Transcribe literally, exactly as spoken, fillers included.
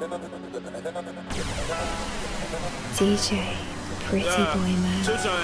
D J, Pretty Yeah. Boy Man. Two Chainz.